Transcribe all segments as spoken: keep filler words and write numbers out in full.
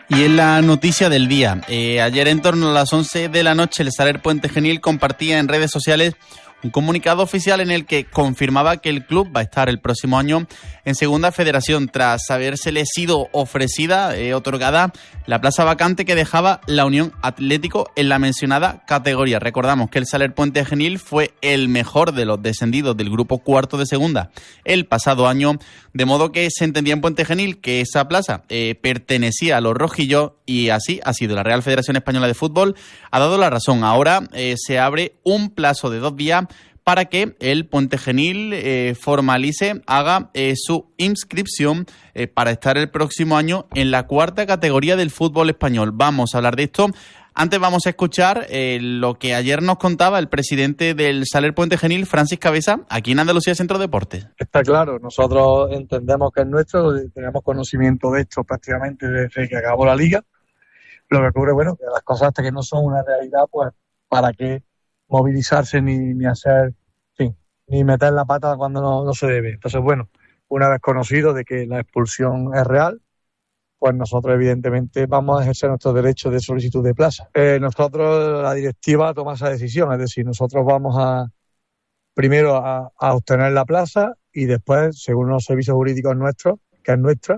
Y en la noticia del día, eh, ayer en torno a las once de la noche el Saler Puente Genil compartía en redes sociales un comunicado oficial en el que confirmaba que el club va a estar el próximo año en Segunda Federación tras habérsele sido ofrecida, eh, otorgada la plaza vacante que dejaba la Unión Atlético en la mencionada categoría. Recordamos que el Saler Puente Genil fue el mejor de los descendidos del grupo cuarto de Segunda el pasado año, de modo que se entendía en Puente Genil que esa plaza eh, pertenecía a los rojillos y así ha sido. La Real Federación Española de Fútbol ha dado la razón. Ahora eh, se abre un plazo de dos días para que el Puente Genil eh, formalice, haga eh, su inscripción eh, para estar el próximo año en la cuarta categoría del fútbol español. Vamos a hablar de esto. Antes vamos a escuchar eh, lo que ayer nos contaba el presidente del Saler Puente Genil, Francis Cabeza, aquí en Andalucía Centro Deportes. Está claro, nosotros entendemos que es nuestro, tenemos conocimiento de esto prácticamente desde que acabó la liga. Lo que ocurre, bueno, que las cosas hasta que no son una realidad, pues, ¿para qué movilizarse ni, ni hacer, en fin, ni meter la pata cuando no, no se debe? Entonces, bueno, una vez conocido de que la expulsión es real, pues nosotros evidentemente vamos a ejercer nuestro derecho de solicitud de plaza. Eh, nosotros, la directiva toma esa decisión, es decir, nosotros vamos a primero a, a obtener la plaza y después, según los servicios jurídicos nuestros, que es nuestra,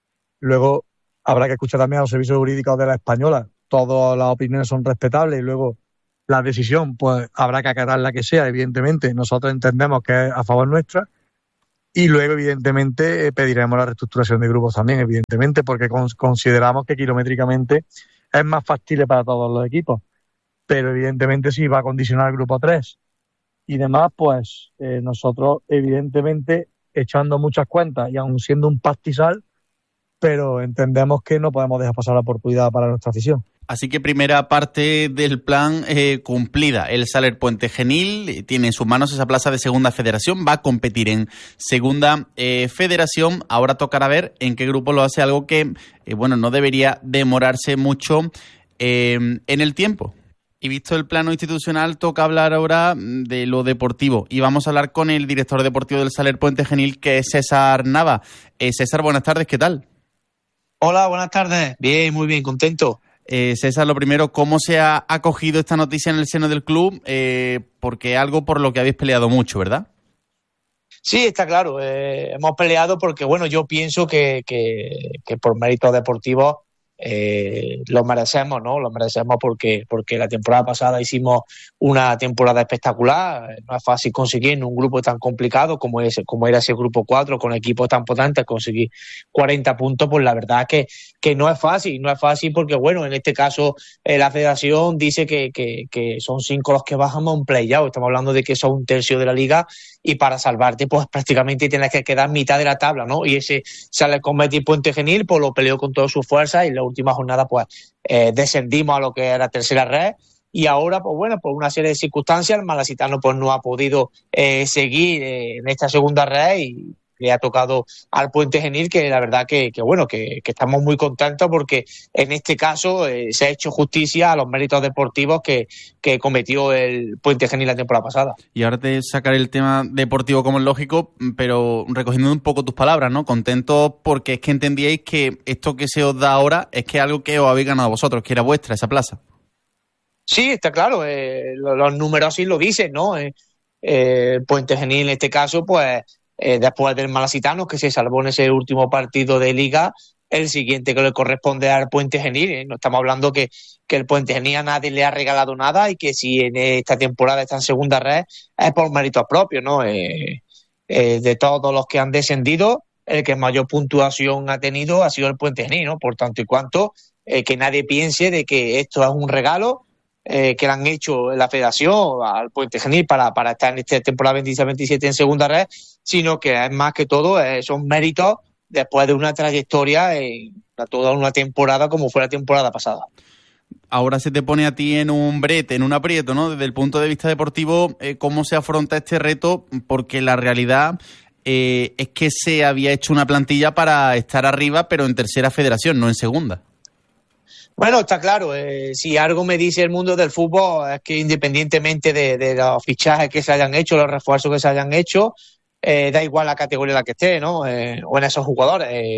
luego habrá que escuchar también a los servicios jurídicos de la Española. Todas las opiniones son respetables y luego la decisión, pues habrá que acatar la que sea, evidentemente. Nosotros entendemos que es a favor nuestra y luego, evidentemente, pediremos la reestructuración de grupos también, evidentemente, porque consideramos que kilométricamente es más factible para todos los equipos. Pero, evidentemente, si va a condicionar el grupo tres y demás, pues eh, nosotros, evidentemente, echando muchas cuentas y aun siendo un pastizal, pero entendemos que no podemos dejar pasar la oportunidad para nuestra afición. Así que primera parte del plan eh, cumplida. El Saler Puente Genil tiene en sus manos esa plaza de Segunda Federación, va a competir en Segunda eh, Federación. Ahora tocará ver en qué grupo lo hace, algo que eh, bueno, no debería demorarse mucho eh, en el tiempo. Y visto el plano institucional, toca hablar ahora de lo deportivo. Y vamos a hablar con el director deportivo del Saler Puente Genil, que es César Nava. Eh, César, buenas tardes, ¿qué tal? Hola, buenas tardes. Bien, muy bien, contento. Eh, César, lo primero, ¿cómo se ha acogido esta noticia en el seno del club? Eh, porque es algo por lo que habéis peleado mucho, ¿verdad? Sí, está claro. Eh, hemos peleado porque, bueno, yo pienso que, que, que por méritos deportivos eh, lo merecemos, ¿no? Lo merecemos porque, porque la temporada pasada hicimos una temporada espectacular. No es fácil conseguir en un grupo tan complicado como, ese, como era ese grupo cuatro, con equipos tan potentes, conseguir cuarenta puntos, pues la verdad es que, que no es fácil. No es fácil porque, bueno, en este caso eh, la federación dice que, que, que son cinco los que bajamos a un play-out. Estamos hablando de que son un tercio de la liga y para salvarte, pues prácticamente tienes que quedar mitad de la tabla, ¿no? Y ese Saler Convertir Puente Genil, pues lo peleó con todas sus fuerzas y en la última jornada, pues eh, descendimos a lo que era tercera red. Y ahora, pues bueno, por una serie de circunstancias, el Malacitano pues no ha podido eh, seguir eh, en esta segunda red y le ha tocado al Puente Genil, que la verdad que, que bueno, que, que estamos muy contentos porque en este caso eh, se ha hecho justicia a los méritos deportivos que, que cometió el Puente Genil la temporada pasada. Y ahora te sacaré el tema deportivo como es lógico, pero recogiendo un poco tus palabras, ¿no? Contentos porque es que entendíais que esto que se os da ahora es que es algo que os habéis ganado vosotros, que era vuestra esa plaza. Sí, está claro, eh, los, los números sí lo dicen, ¿no? Eh, eh, Puente Genil en este caso, pues Eh, después del Malacitano, que se salvó en ese último partido de Liga, el siguiente que le corresponde al Puente Genil. ¿eh? No estamos hablando que, que el Puente Genil a nadie le ha regalado nada y que si en esta temporada está en segunda red es por méritos propios, ¿no? Eh, eh, de todos los que han descendido, el que mayor puntuación ha tenido ha sido el Puente Genil, ¿no? Por tanto y cuanto, eh, que nadie piense de que esto es un regalo Eh, que le han hecho la federación al Puente Genil para, para estar en esta temporada veintiséis veintisiete en segunda red, sino que es más que todo, eh, son méritos después de una trayectoria en toda una temporada como fue la temporada pasada. Ahora se te pone a ti en un brete, en un aprieto, ¿no? Desde el punto de vista deportivo, eh, ¿cómo se afronta este reto? Porque la realidad eh, es que se había hecho una plantilla para estar arriba, pero en tercera federación, no en segunda. Bueno, está claro, eh, si algo me dice el mundo del fútbol es que independientemente de, de los fichajes que se hayan hecho, los refuerzos que se hayan hecho, eh, da igual la categoría en la que esté, ¿no? Eh, o en esos jugadores. Eh,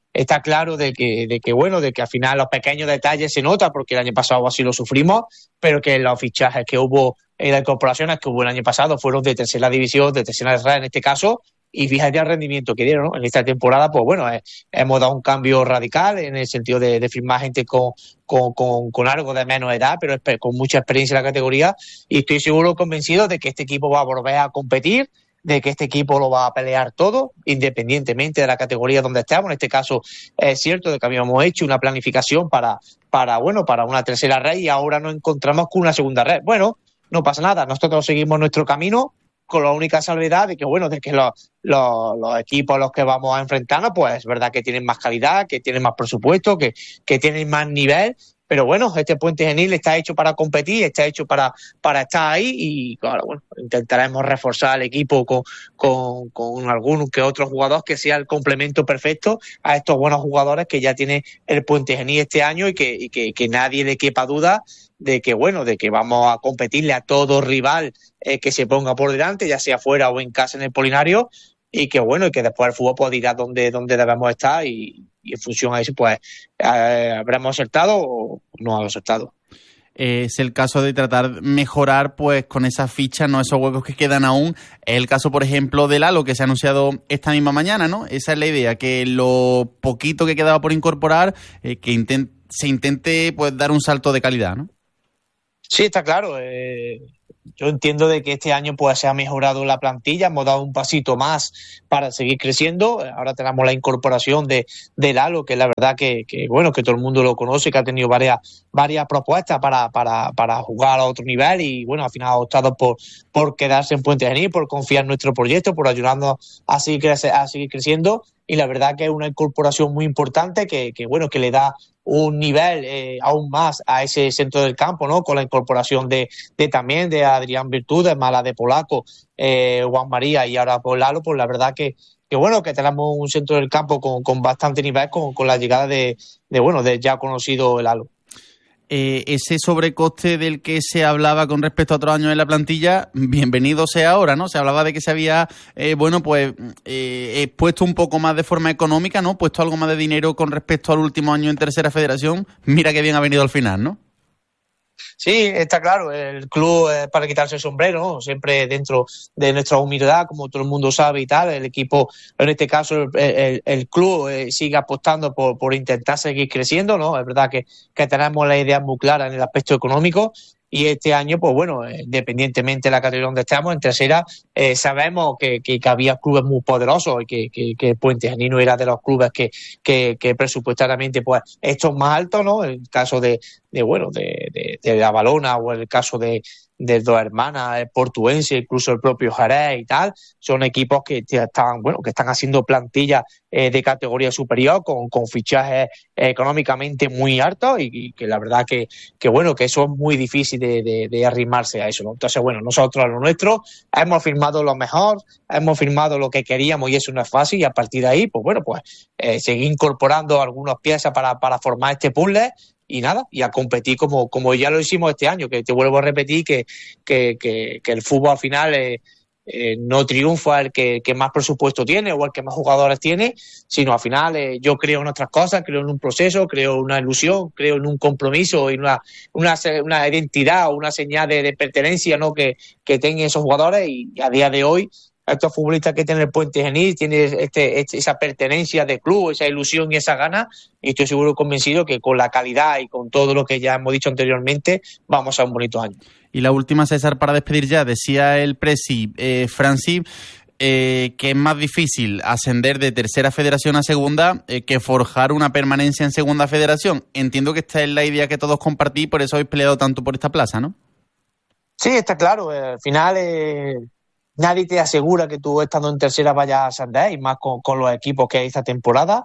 está claro de que, de que, bueno, de que al final los pequeños detalles se notan, porque el año pasado así lo sufrimos, pero que los fichajes que hubo y las incorporaciones que hubo el año pasado fueron de tercera división, de tercera red en este caso, y fíjate el rendimiento que dieron, ¿no? En esta temporada, pues bueno, eh, hemos dado un cambio radical en el sentido de, de firmar gente con, con, con, con algo de menos edad, pero con mucha experiencia en la categoría, y estoy seguro, convencido de que este equipo va a volver a competir, de que este equipo lo va a pelear todo, independientemente de la categoría donde estemos. En este caso es cierto de que habíamos hecho una planificación para, para, bueno, para una tercera red y ahora nos encontramos con una segunda red. Bueno, no pasa nada, nosotros seguimos nuestro camino, con la única salvedad de que, bueno, de que los, los, los equipos a los que vamos a enfrentarnos, pues es verdad que tienen más calidad, que tienen más presupuesto, que, que tienen más nivel, pero bueno, este Puente Genil está hecho para competir, está hecho para, para estar ahí y, claro, bueno, intentaremos reforzar el equipo con, con, con algún que otro jugador que sea el complemento perfecto a estos buenos jugadores que ya tiene el Puente Genil este año y que, y que, que nadie le quepa duda de que, bueno, de que vamos a competirle a todo rival eh, que se ponga por delante, ya sea fuera o en casa en el Polinario, y que, bueno, y que después el fútbol pues dirá dónde, dónde debemos estar y, y en función a eso, pues, eh, habremos acertado o no hemos acertado. Es el caso de tratar de mejorar pues con esas fichas, no esos huecos que quedan aún. Es el caso, por ejemplo, de Lalo, que se ha anunciado esta misma mañana, ¿no? Esa es la idea, que lo poquito que quedaba por incorporar, eh, que intent- se intente pues dar un salto de calidad, ¿no? Sí, está claro. Eh, yo entiendo de que este año pues se ha mejorado la plantilla, hemos dado un pasito más para seguir creciendo. Ahora tenemos la incorporación de, de Lalo, que la verdad que, que bueno, que todo el mundo lo conoce, que ha tenido varias, varias propuestas para, para, para jugar a otro nivel y bueno, al final ha optado por, por quedarse en Puente Genil, por confiar en nuestro proyecto, por ayudarnos a seguir, crece, a seguir creciendo. Y la verdad que es una incorporación muy importante que, que bueno, que le da un nivel eh, aún más a ese centro del campo, ¿no? Con la incorporación de, de también de Adrián Virtudes, Mala de Polaco, eh, Juan María y ahora por Lalo, pues la verdad que, que bueno, que tenemos un centro del campo con, con bastante nivel con, con la llegada de, de bueno, de ya conocido Lalo. Eh, ese sobrecoste del que se hablaba con respecto a otros años en la plantilla, bienvenido sea ahora, ¿no? Se hablaba de que se había, eh, bueno, pues eh, puesto un poco más de forma económica, ¿no? Puesto algo más de dinero con respecto al último año en Tercera Federación. Mira qué bien ha venido al final, ¿no? Sí, está claro, el club es para quitarse el sombrero, ¿no? Siempre dentro de nuestra humildad, como todo el mundo sabe y tal, el equipo, en este caso el, el, el club eh, sigue apostando por, por intentar seguir creciendo, ¿no? Es verdad que, que tenemos la idea muy clara en el aspecto económico y este año, pues bueno, independientemente de la categoría donde estamos, en tercera, eh, sabemos que, que, que había clubes muy poderosos y que, que, que Puente Genil no era de los clubes que, que, que presupuestariamente, pues, estos más altos, ¿no? El caso de, de bueno, de, de, de la Balona o el caso de, de Dos Hermanas, el Portuense, incluso el propio Jerez y tal, son equipos que están, bueno, que están haciendo plantillas eh, de categoría superior con, con fichajes económicamente muy altos y, y que la verdad que, que bueno, que eso es muy difícil de, de, de arrimarse a eso, ¿no? Entonces, bueno, nosotros a lo nuestro hemos firmado lo mejor, hemos firmado lo que queríamos y eso no es fácil y a partir de ahí, pues bueno, pues eh, seguir incorporando algunas piezas para, para formar este puzzle y nada, y a competir como, como ya lo hicimos este año, que te vuelvo a repetir que, que, que, que el fútbol al final eh, eh, no triunfa el que, que más presupuesto tiene o el que más jugadores tiene, sino al final eh, yo creo en otras cosas, creo en un proceso, creo en una ilusión, creo en un compromiso y una, una, una identidad o una señal de, de pertenencia, ¿no? que, que tengan esos jugadores y a día de hoy estos futbolistas que tienen el Puente Genil, tienen este, este, esa pertenencia de club, esa ilusión y esa gana, y estoy seguro convencido que con la calidad y con todo lo que ya hemos dicho anteriormente, vamos a un bonito año. Y la última, César, para despedir ya, decía el presi eh, Francis, eh, que es más difícil ascender de Tercera Federación a Segunda eh, que forjar una permanencia en Segunda Federación. Entiendo que esta es la idea que todos compartís, por eso habéis peleado tanto por esta plaza, ¿no? Sí, está claro, eh, al final... Eh... Nadie te asegura que tú estando en tercera vayas a ascender y más con, con los equipos que hay esta temporada.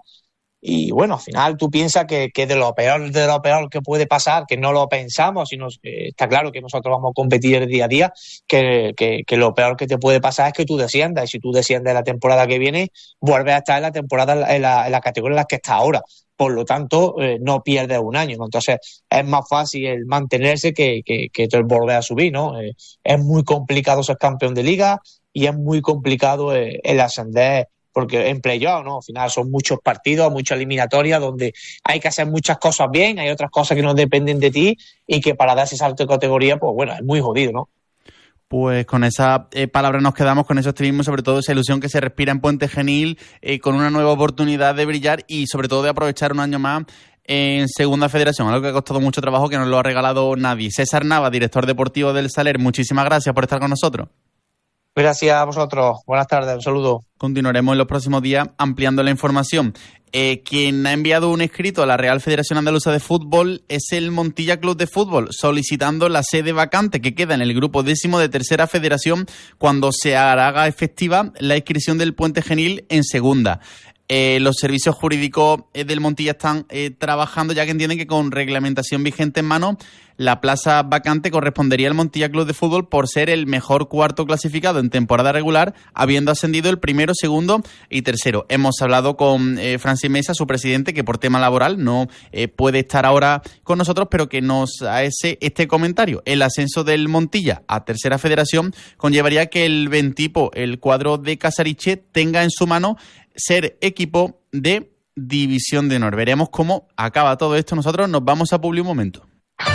Y bueno, al final tú piensas que, que de lo peor de lo peor que puede pasar, que no lo pensamos, sino que está claro que nosotros vamos a competir el día a día, que, que, que lo peor que te puede pasar es que tú desciendas. Y si tú desciendes la temporada que viene, vuelves a estar en la temporada en la, en la categoría en la que estás ahora. Por lo tanto, eh, no pierdes un año, ¿no? Entonces, es más fácil el mantenerse que, que, que el volver a subir, ¿no? Eh, es muy complicado ser campeón de liga y es muy complicado eh, el ascender porque en playoff, ¿no? Al final son muchos partidos, muchas eliminatorias donde hay que hacer muchas cosas bien, hay otras cosas que no dependen de ti y que para dar ese salto de categoría, pues bueno, es muy jodido, ¿no? Pues con esa eh, palabra nos quedamos, con ese optimismo, sobre todo esa ilusión que se respira en Puente Genil, eh, con una nueva oportunidad de brillar y sobre todo de aprovechar un año más en Segunda Federación, algo que ha costado mucho trabajo, que no lo ha regalado nadie. César Nava, director deportivo del Saler, muchísimas gracias por estar con nosotros. Gracias a vosotros. Buenas tardes, un saludo. Continuaremos en los próximos días ampliando la información. Eh, quien ha enviado un escrito a la Real Federación Andaluza de Fútbol es el Montilla Club de Fútbol, solicitando la sede vacante que queda en el grupo décimo de Tercera Federación cuando se haga efectiva la inscripción del Puente Genil en Segunda. Eh, los servicios jurídicos eh, del Montilla están eh, trabajando, ya que entienden que con reglamentación vigente en mano, la plaza vacante correspondería al Montilla Club de Fútbol por ser el mejor cuarto clasificado en temporada regular, habiendo ascendido el primero, segundo y tercero. Hemos hablado con eh, Francis Mesa, su presidente, que por tema laboral no eh, puede estar ahora con nosotros, pero que nos hace este comentario. El ascenso del Montilla a Tercera Federación conllevaría que el Ventipo, el cuadro de Casariche, tenga en su mano ser equipo de División de Honor. Veremos cómo acaba todo esto. Nosotros nos vamos a Publi un momento.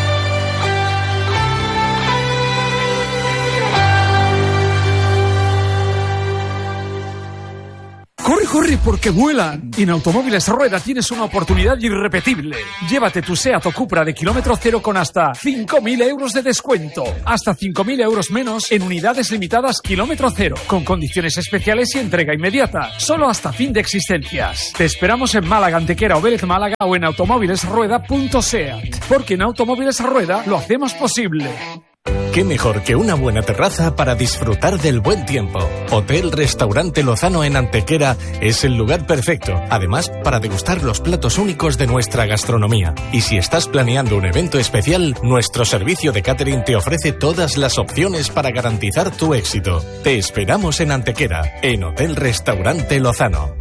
¡Corre, corre, porque vuelan! En Automóviles Rueda tienes una oportunidad irrepetible. Llévate tu Seat o Cupra de kilómetro cero con hasta cinco mil euros de descuento. Hasta cinco mil euros menos en unidades limitadas kilómetro cero, con condiciones especiales y entrega inmediata. Solo hasta fin de existencias. Te esperamos en Málaga, Antequera o Vélez Málaga o en automóviles rueda punto seat. Porque en Automóviles Rueda lo hacemos posible. ¿Qué mejor que una buena terraza para disfrutar del buen tiempo? Hotel Restaurante Lozano en Antequera es el lugar perfecto, además para degustar los platos únicos de nuestra gastronomía. Y si estás planeando un evento especial, nuestro servicio de catering te ofrece todas las opciones para garantizar tu éxito. Te esperamos en Antequera, en Hotel Restaurante Lozano.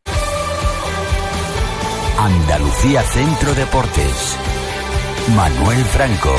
Andalucía Centro Deportes. Manuel Franco.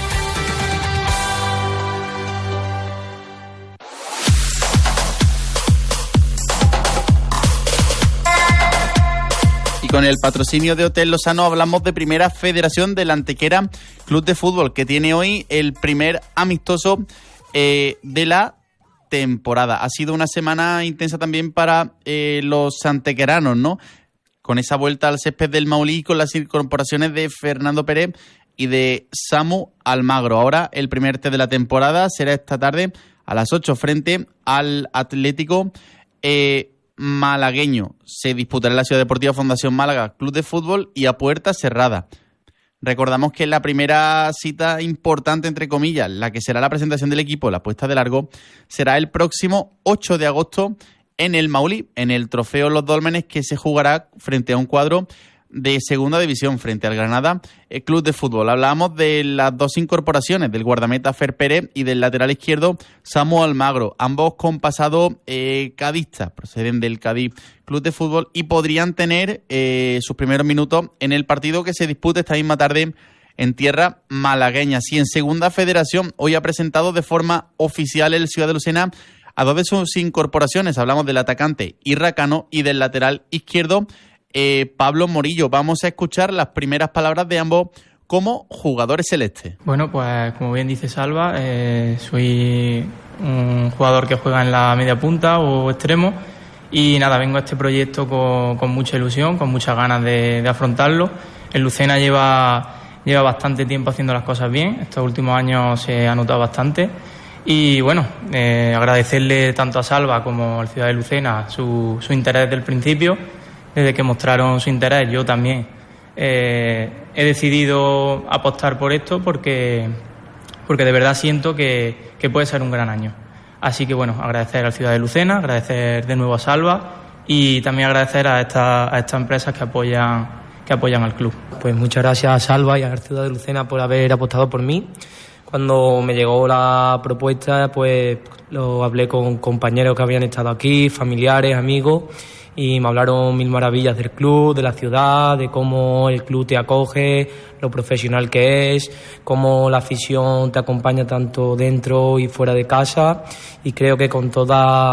Y con el patrocinio de Hotel Lozano hablamos de Primera Federación del Antequera Club de Fútbol, que tiene hoy el primer amistoso eh, de la temporada. Ha sido una semana intensa también para eh, los antequeranos, ¿no? Con esa vuelta al césped del Maulí, con las incorporaciones de Fernando Pérez y de Samu Almagro. Ahora el primer test de la temporada será esta tarde a las ocho frente al Atlético eh, malagueño. Se disputará en la Ciudad Deportiva Fundación Málaga Club de Fútbol y a puerta cerrada. Recordamos que la primera cita importante, entre comillas, la que será la presentación del equipo, la puesta de largo, será el próximo ocho de agosto en el Maulí, en el Trofeo Los Dólmenes, que se jugará frente a un cuadro de Segunda División, frente al Granada el Club de Fútbol. Hablábamos de las dos incorporaciones, del guardameta Fer Pérez y del lateral izquierdo Samu Almagro, ambos con pasado eh, cadista, proceden del Cádiz Club de Fútbol y podrían tener eh, sus primeros minutos en el partido que se dispute esta misma tarde en tierra malagueña. Si en Segunda Federación hoy ha presentado de forma oficial el Ciudad de Lucena a dos de sus incorporaciones, hablamos del atacante Irracano y del lateral izquierdo Eh, Pablo Morillo. Vamos a escuchar las primeras palabras de ambos como jugadores celestes. Bueno, pues como bien dice Salva, eh, soy un jugador que juega en la media punta o extremo y nada, vengo a este proyecto con, con mucha ilusión, con muchas ganas de, de afrontarlo. El Lucena lleva, lleva bastante tiempo haciendo las cosas bien, estos últimos años se ha notado bastante y bueno, eh, agradecerle tanto a Salva como al Ciudad de Lucena su, su interés desde el principio. Desde que mostraron su interés, yo también eh, he decidido apostar por esto porque, porque de verdad siento que, que puede ser un gran año. Así que bueno, agradecer al Ciudad de Lucena, agradecer de nuevo a Salva y también agradecer a, esta, a estas empresas que apoyan, que apoyan al club. Pues muchas gracias a Salva y a la Ciudad de Lucena por haber apostado por mí. Cuando me llegó la propuesta, pues lo hablé con compañeros que habían estado aquí, familiares, amigos, y me hablaron mil maravillas del club, de la ciudad, de cómo el club te acoge, lo profesional que es, cómo la afición te acompaña tanto dentro y fuera de casa, y creo que con toda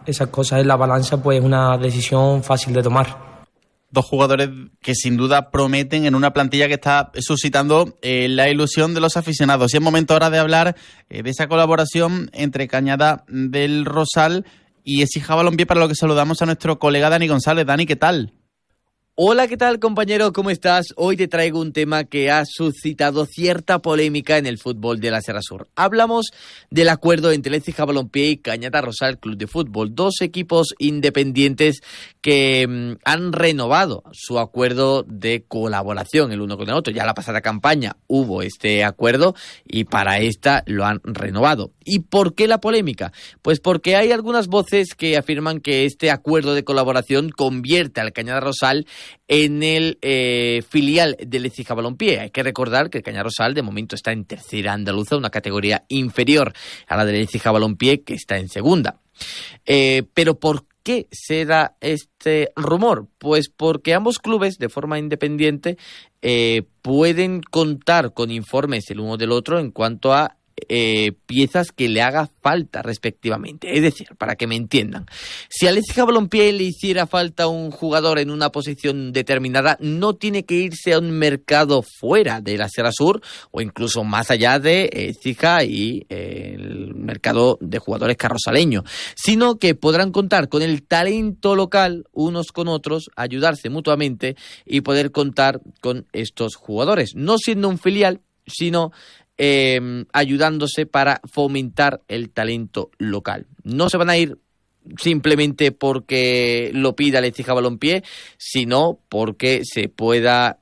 esas cosas en la balanza, pues es una decisión fácil de tomar. Dos jugadores que sin duda prometen en una plantilla que está suscitando eh, la ilusión de los aficionados. Y es momento ahora de hablar eh, de esa colaboración entre Cañada del Rosal y Écija Balompié, para lo que saludamos a nuestro colega Dani González. Dani, ¿qué tal? Hola, ¿qué tal, compañero? ¿Cómo estás? Hoy te traigo un tema que ha suscitado cierta polémica en el fútbol de la Sierra Sur. Hablamos del acuerdo entre el Écija Balompié y Cañada Rosal Club de Fútbol, dos equipos independientes que mmm, han renovado su acuerdo de colaboración el uno con el otro. Ya la pasada campaña hubo este acuerdo y para esta lo han renovado. ¿Y por qué la polémica? Pues porque hay algunas voces que afirman que este acuerdo de colaboración convierte al Cañada Rosal en el eh, filial del Écija Balompié. Hay que recordar que el Cañada Rosal de momento está en tercera andaluza, una categoría inferior a la del Écija Balompié, que está en segunda. Eh, pero ¿por qué se da este rumor? Pues porque ambos clubes, de forma independiente, eh, pueden contar con informes el uno del otro en cuanto a Eh, piezas que le haga falta respectivamente. Es decir, para que me entiendan, si al Écija Balompié le hiciera falta un jugador en una posición determinada, no tiene que irse a un mercado fuera de la Sierra Sur o incluso más allá de Écija y eh, el mercado de jugadores carrosaleños, sino que podrán contar con el talento local unos con otros, ayudarse mutuamente y poder contar con estos jugadores, no siendo un filial, sino Eh, ayudándose para fomentar el talento local. No se van a ir simplemente porque lo pida el Écija Balompié, sino porque se pueda